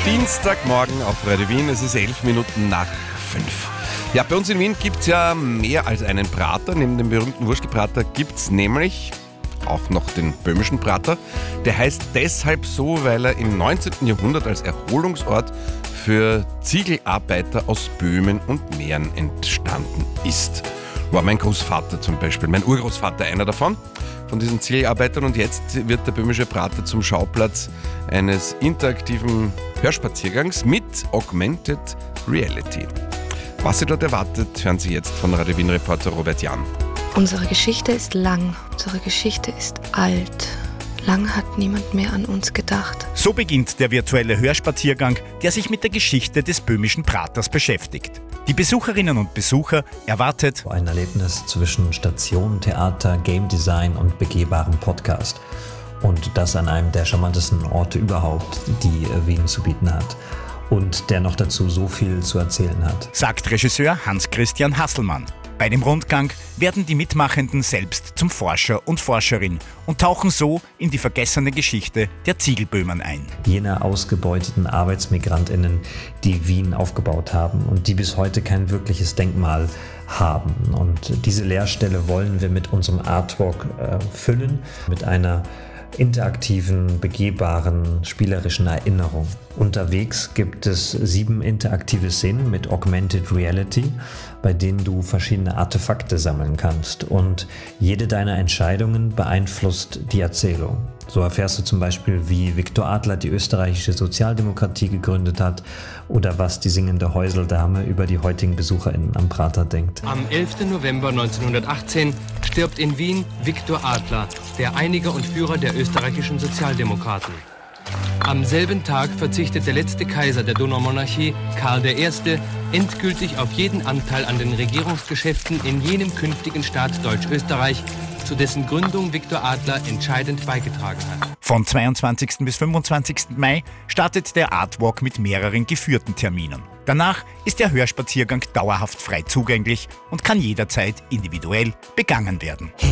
Dienstagmorgen auf Radio Wien, es ist 11 Minuten nach 5. Ja, bei uns in Wien gibt es ja mehr als einen Prater. Neben dem berühmten Wurstelprater gibt es nämlich auch noch den böhmischen Prater. Der heißt deshalb so, weil er im 19. Jahrhundert als Erholungsort für Ziegelarbeiter aus Böhmen und Mähren entstanden ist. War mein Großvater zum Beispiel, mein Urgroßvater einer davon, von diesen Ziegelarbeitern. Und jetzt wird der böhmische Prater zum Schauplatz eines interaktiven Hörspaziergangs mit Augmented Reality. Was Sie dort erwartet, hören Sie jetzt von Radio Wien-Reporter Robert Jahn. Unsere Geschichte ist lang, unsere Geschichte ist alt. Lang hat niemand mehr an uns gedacht. So beginnt der virtuelle Hörspaziergang, der sich mit der Geschichte des böhmischen Praters beschäftigt. Die Besucherinnen und Besucher erwartet ein Erlebnis zwischen Station, Theater, Game Design und begehbarem Podcast. Und das an einem der charmantesten Orte überhaupt, die Wien zu bieten hat. Und der noch dazu so viel zu erzählen hat, sagt Regisseur Hans-Christian Hasselmann. Bei dem Rundgang werden die Mitmachenden selbst zum Forscher und Forscherin und tauchen so in die vergessene Geschichte der Ziegelböhmen ein. Jene ausgebeuteten ArbeitsmigrantInnen, die Wien aufgebaut haben und die bis heute kein wirkliches Denkmal haben. Und diese Leerstelle wollen wir mit unserem Artwork füllen, mit einer interaktiven, begehbaren, spielerischen Erinnerung. Unterwegs gibt es 7 interaktive Szenen mit Augmented Reality, bei denen du verschiedene Artefakte sammeln kannst. Und jede deiner Entscheidungen beeinflusst die Erzählung. So erfährst du zum Beispiel, wie Viktor Adler die österreichische Sozialdemokratie gegründet hat oder was die singende Häuseldame über die heutigen BesucherInnen am Prater denkt. Am 11. November 1918 stirbt in Wien Viktor Adler, der Einiger und Führer der österreichischen Sozialdemokraten. Am selben Tag verzichtet der letzte Kaiser der Donaumonarchie, Karl I., endgültig auf jeden Anteil an den Regierungsgeschäften in jenem künftigen Staat Deutsch-Österreich, zu dessen Gründung Viktor Adler entscheidend beigetragen hat. Von 22. bis 25. Mai startet der Artwalk mit mehreren geführten Terminen. Danach ist der Hörspaziergang dauerhaft frei zugänglich und kann jederzeit individuell begangen werden.